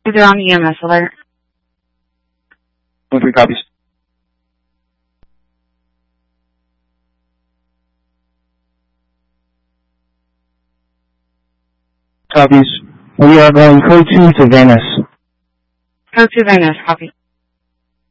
They're on EMS alert. 1-3 copies. Copies. We are going code 2 to Venice. Code 2 Venice, copy.